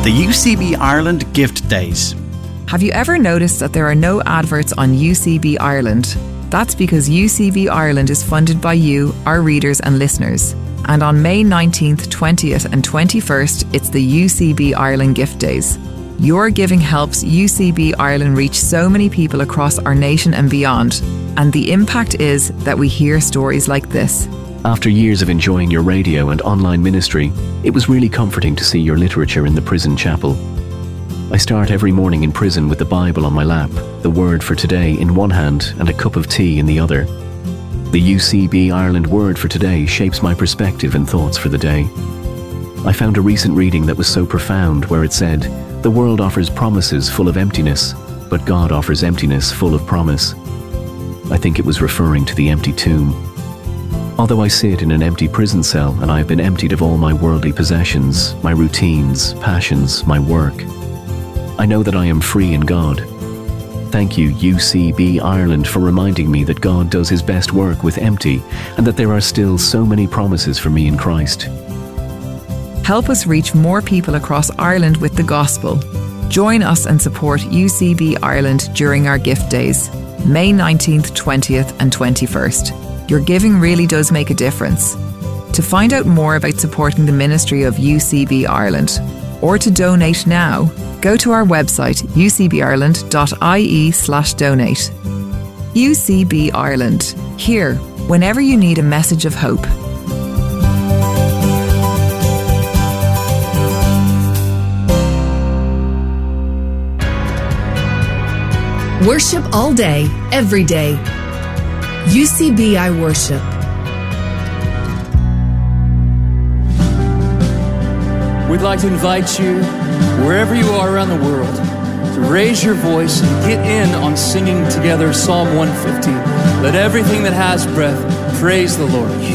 the UCB Ireland Gift Days. Have you ever noticed that there are no adverts on UCB Ireland? That's because UCB Ireland is funded by you, our readers and listeners. And on May 19th, 20th and 21st, it's the UCB Ireland Gift Days. Your giving helps UCB Ireland reach so many people across our nation and beyond. And the impact is that we hear stories like this. After years of enjoying your radio and online ministry, it was really comforting to see your literature in the prison chapel. I start every morning in prison with the Bible on my lap, the Word for Today in one hand and a cup of tea in the other. The UCB Ireland Word for Today shapes my perspective and thoughts for the day. I found a recent reading that was so profound where it said, "The world offers promises full of emptiness, but God offers emptiness full of promise." I think it was referring to the empty tomb. Although I sit in an empty prison cell and I have been emptied of all my worldly possessions, my routines, passions, my work, I know that I am free in God. Thank you, UCB Ireland, for reminding me that God does his best work with empty and that there are still so many promises for me in Christ. Help us reach more people across Ireland with the gospel. Join us and support UCB Ireland during our gift days, May 19th, 20th and 21st. Your giving really does make a difference. To find out more about supporting the ministry of UCB Ireland, or to donate now, go to our website ucbireland.ie/donate. UCB Ireland, here whenever you need a message of hope. Worship all day, every day. UCB I Worship. We'd like to invite you, wherever you are around the world, to raise your voice and get in on singing together Psalm 150. Let everything that has breath praise the Lord.